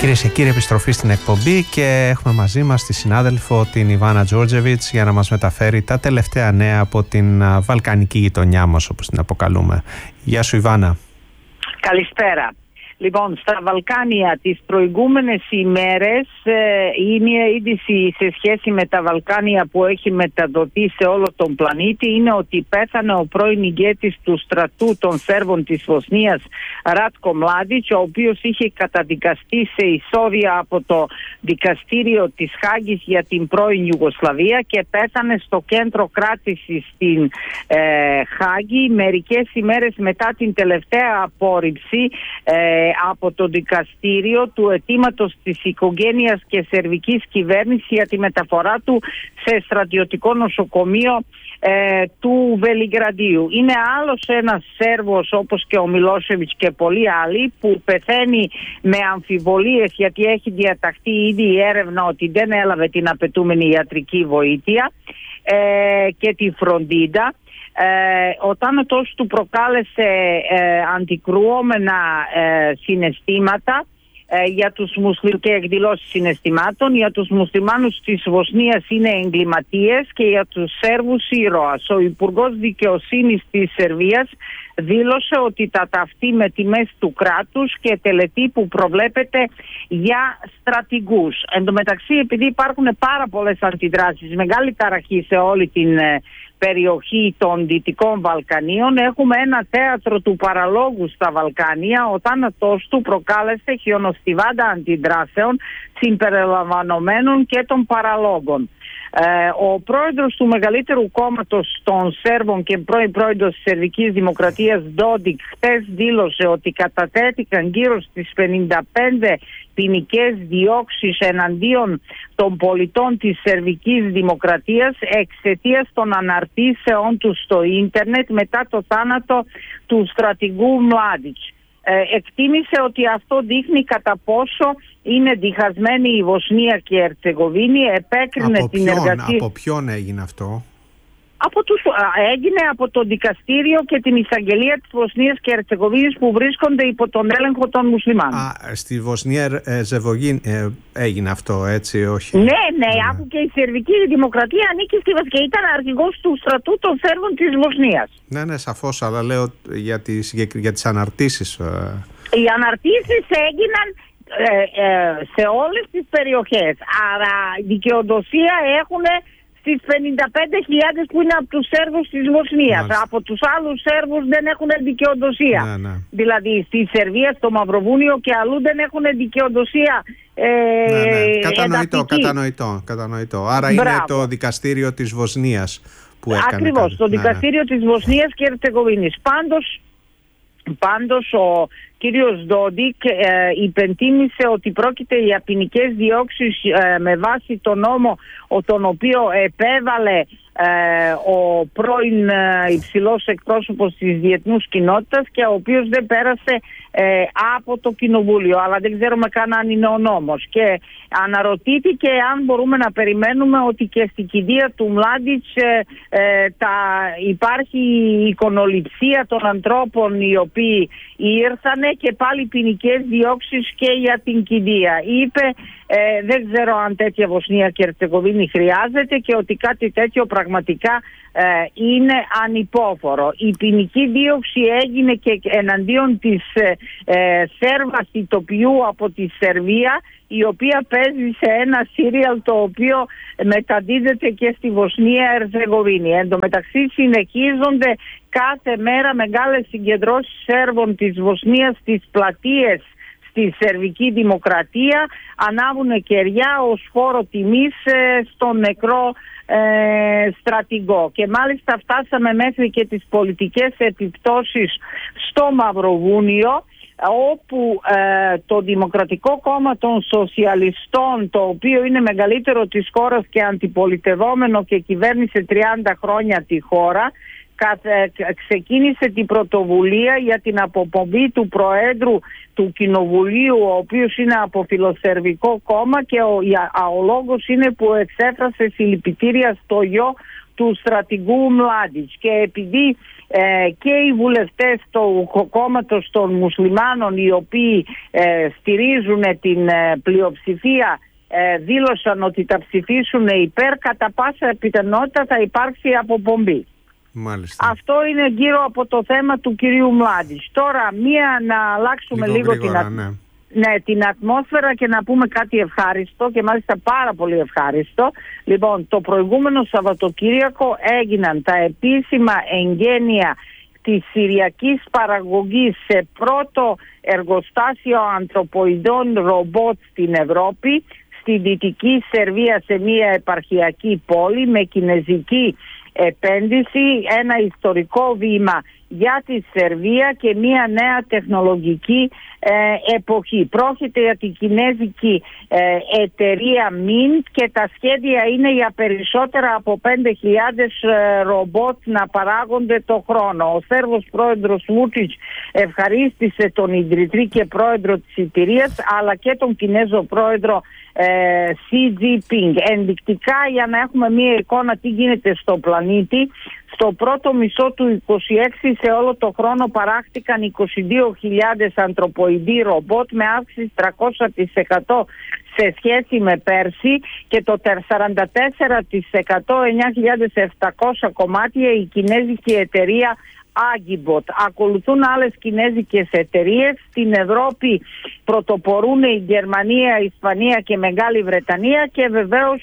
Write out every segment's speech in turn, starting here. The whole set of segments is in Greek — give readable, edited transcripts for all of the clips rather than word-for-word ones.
Κυρίες και κύριοι, επιστροφή στην εκπομπή και έχουμε μαζί μας τη συνάδελφο την Ιβάνα Τζόρτζεβιτς για να μας μεταφέρει τα τελευταία νέα από την βαλκανική γειτονιά μας, όπως την αποκαλούμε. Γεια σου, Ιβάνα. Καλησπέρα. Λοιπόν, στα Βαλκάνια τις προηγούμενες ημέρες η μία είδηση σε σχέση με τα Βαλκάνια που έχει μεταδοθεί σε όλο τον πλανήτη είναι ότι πέθανε ο πρώην ηγέτης του στρατού των Σέρβων της Βοσνίας, Ράτκο Μλάντιτς, ο οποίος είχε καταδικαστεί σε εισόδια από το δικαστήριο της Χάγης για την πρώην Ιουγκοσλαβία και πέθανε στο κέντρο κράτησης στην Χάγη μερικές ημέρες μετά την τελευταία απόρριψη από το δικαστήριο του αιτήματος της οικογένειας και σερβικής κυβέρνησης για τη μεταφορά του σε στρατιωτικό νοσοκομείο του Βελιγραδίου. Είναι άλλος ένας Σέρβος, όπως και ο Μιλόσεβιτς και πολλοί άλλοι, που πεθαίνει με αμφιβολίες γιατί έχει διαταχθεί ήδη η έρευνα ότι δεν έλαβε την απαιτούμενη ιατρική βοήθεια και τη φροντίδα. Ο θάνατος του προκάλεσε αντικρουόμενα συναισθήματα για τους και εκδηλώσεις συναισθημάτων. Για τους μουσουλμάνους της Βοσνίας είναι εγκληματίες και για τους Σέρβους ήρωας. Ο Υπουργός Δικαιοσύνης της Σερβίας δήλωσε ότι θα ταυτεί με τιμές του κράτους και τελετή που προβλέπεται για στρατηγούς. Εν τω μεταξύ, επειδή υπάρχουν πάρα πολλές αντιδράσεις, μεγάλη ταραχή σε όλη την περιοχή των Δυτικών Βαλκανίων, έχουμε ένα θέατρο του παραλόγου στα Βαλκάνια. Ο θάνατος του προκάλεσε χιονοστιβάντα αντιδράσεων συμπεριλαμβανομένων και των παραλόγων. Ο πρόεδρος του μεγαλύτερου κόμματος των Σέρβων και πρώην πρόεδρος της Σερβικής Δημοκρατίας, Ντόντικ, χτες δήλωσε ότι κατατέθηκαν γύρω στις 55 ποινικές διώξεις εναντίον των πολιτών της Σερβικής Δημοκρατίας εξαιτίας των αναρτήσεων τους στο ίντερνετ μετά το θάνατο του στρατηγού Μλάντιτς. Εκτίμησε ότι αυτό δείχνει κατά πόσο είναι διχασμένη η Βοσνία και η Ερτσεγοβίνη. Επέκρινε την εργασία. Από ποιον έγινε αυτό? Έγινε από το δικαστήριο και την εισαγγελία της Βοσνίας και Ερτσεγοβίνης που βρίσκονται υπό τον έλεγχο των μουσουλμάνων. Στη Βοσνία έγινε αυτό, έτσι, όχι? Ναι, άκου και η Σερβική Δημοκρατία ανήκει στη Βοσνία και ήταν αρχηγός του στρατού των Σέρβων της Βοσνίας. Ναι, σαφώς, αλλά λέω για τις αναρτήσεις. Οι αναρτήσεις έγιναν σε όλες τις περιοχές. Άρα δικαιοδοσία έχουν στις 55.000 που είναι από τους Σέρβους της Βοσνίας. Μάλιστα. Από τους άλλους Σέρβους δεν έχουν δικαιοδοσία. Ναι. Δηλαδή στη Σερβία, στο Μαυροβούνιο και αλλού δεν έχουν δικαιοδοσία. Κατανοητό. Άρα είναι το δικαστήριο της Βοσνίας που έκανε. Ακριβώς, το δικαστήριο της Βοσνίας και Ερτσεγοβίνης. Πάντως ο κύριος Ντόντικ υπενθύμησε ότι πρόκειται για ποινικές διώξεις με βάση τον νόμο τον οποίο επέβαλε ο πρώην υψηλός εκπρόσωπος της διεθνούς κοινότητας και ο οποίος δεν πέρασε από το κοινοβούλιο, αλλά δεν ξέρουμε καν αν είναι ο νόμος. Και αναρωτήθηκε αν μπορούμε να περιμένουμε ότι και στην κηδεία του Μλάντιτς υπάρχει εικονοληψία των ανθρώπων οι οποίοι ήρθανε και πάλι ποινικές διώξεις και για την κηδεία. Είπε δεν ξέρω αν τέτοια Βοσνία και Ερτσεγοβίνη χρειάζεται και ότι κάτι τέτοιο πραγματικά είναι ανυπόφορο. Η ποινική δίωξη έγινε και εναντίον της Σέρβας ηθοποιού από τη Σερβία, η οποία παίζει σε ένα σύριαλ το οποίο μεταδίδεται και στη Βοσνία Ερζεγοβίνη. Εν τω μεταξύ συνεχίζονται κάθε μέρα μεγάλες συγκεντρώσεις Σέρβων της Βοσνίας στις πλατείες στη Σερβική Δημοκρατία, ανάβουν κεριά ως φόρο τιμής στον νεκρό στρατηγό. Και μάλιστα φτάσαμε μέχρι και τις πολιτικές επιπτώσεις στο Μαυροβούνιο, όπου το Δημοκρατικό Κόμμα των Σοσιαλιστών, το οποίο είναι μεγαλύτερο της χώρας και αντιπολιτευόμενο και κυβέρνησε 30 χρόνια τη χώρα, ξεκίνησε την πρωτοβουλία για την αποπομπή του Προέδρου του Κοινοβουλίου, ο οποίος είναι από φιλοσερβικό κόμμα, και ο λόγος είναι που εξέφρασε συλληπιτήρια στο γιο του στρατηγού Μλάντιτς. Και επειδή και οι βουλευτές του κόμματος των μουσουλμάνων, οι οποίοι στηρίζουν την πλειοψηφία, δήλωσαν ότι θα ψηφίσουν υπέρ, κατά πάσα πιθανότητα θα υπάρξει αποπομπή. Μάλιστα. Αυτό είναι γύρω από το θέμα του κυρίου Μλάντιτς. Τώρα να αλλάξουμε λίγο γρήγορα, την ατμόσφαιρα και να πούμε κάτι ευχάριστο, και μάλιστα πάρα πολύ ευχάριστο. Λοιπόν, το προηγούμενο Σαββατοκύριακο έγιναν τα επίσημα εγγένεια της συριακής παραγωγής σε πρώτο εργοστάσιο ανθρωποειδών ρομπότ στην Ευρώπη, στη Δυτική Σερβία, σε μια επαρχιακή πόλη με κινεζική επένδυση, ένα ιστορικό βήμα για τη Σερβία και μια νέα τεχνολογική εποχή. Πρόκειται για την κινέζικη εταιρεία Mint και τα σχέδια είναι για περισσότερα από 5.000 ρομπότ να παράγονται το χρόνο. Ο Σέρβος πρόεδρος Βούτσιτς ευχαρίστησε τον ιδρυτή και πρόεδρο της εταιρείας, αλλά και τον Κινέζο πρόεδρο Xi Jinping. Ενδεικτικά, για να έχουμε μια εικόνα τι γίνεται στο πλανήτη, στο πρώτο μισό του 26 σε όλο το χρόνο παράχτηκαν 22.000 ανθρωποειδή ρομπότ με αύξηση 300% σε σχέση με πέρσι, και το 44%, 9.700 κομμάτια, η κινέζικη εταιρεία Agibot. Ακολουθούν άλλες κινέζικες εταιρείες. Στην Ευρώπη πρωτοπορούν η Γερμανία, η Ισπανία και Μεγάλη Βρετανία, και βεβαίως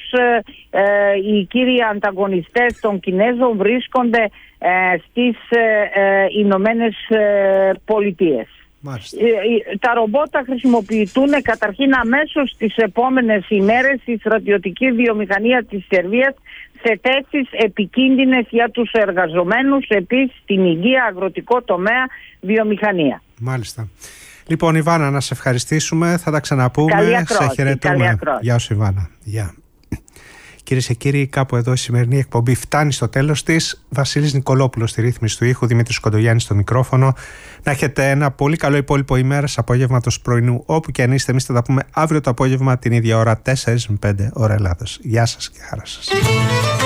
οι κύριοι ανταγωνιστές των Κινέζων βρίσκονται στις Ηνωμένες Πολιτείες. Τα ρομπότ θα χρησιμοποιηθούν καταρχήν αμέσως τις επόμενες ημέρες στη στρατιωτική βιομηχανία της Σερβίας, σε θέσεις επικίνδυνες για τους εργαζομένους, επίσης στην υγεία, αγροτικό τομέα, βιομηχανία. Μάλιστα. Λοιπόν, Ιβάνα, να σε ευχαριστήσουμε. Θα τα ξαναπούμε. Σε χαιρετούμε. Γεια σου, Ιβάνα. Γεια. Κυρίες και κύριοι, κάπου εδώ η σημερινή εκπομπή φτάνει στο τέλος της. Βασίλης Νικολόπουλος στη ρύθμιση του ήχου, Δημήτρης Κοντογιάννης στο μικρόφωνο. Να έχετε ένα πολύ καλό υπόλοιπο ημέρας, απόγευματος, πρωινού, όπου και αν είστε. Εμείς θα τα πούμε αύριο το απόγευμα την ίδια ώρα, 4 με 5 ώρα Ελλάδος. Γεια σας και χαρά σας.